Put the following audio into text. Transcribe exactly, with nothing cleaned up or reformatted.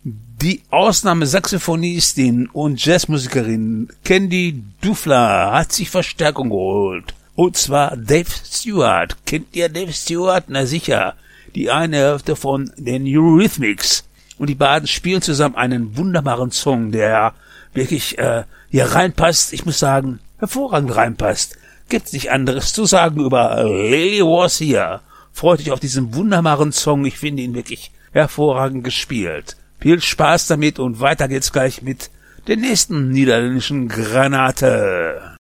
Die Ausnahmesaxophonistin und Jazzmusikerin Candy Dufler hat sich Verstärkung geholt. Und zwar Dave Stewart. Kennt ihr Dave Stewart? Na sicher. Die eine Hälfte von den Eurythmics. Und die beiden spielen zusammen einen wunderbaren Song, der wirklich äh, hier reinpasst. Ich muss sagen, hervorragend reinpasst. Gibt's nicht anderes zu sagen über Lily Was Here. Freut euch auf diesen wunderbaren Song. Ich finde ihn wirklich hervorragend gespielt. Viel Spaß damit und weiter geht's gleich mit der nächsten niederländischen Granate.